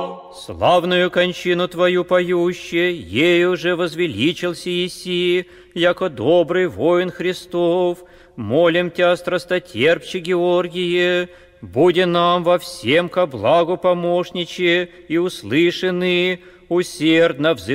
Славную кончину Твою поюще, ею же возвеличился еси, яко добрый воин Христов. Молим Тя, страстотерпче Георгие, буди нам во всем ко благу помощниче и услышаны, усердно взываем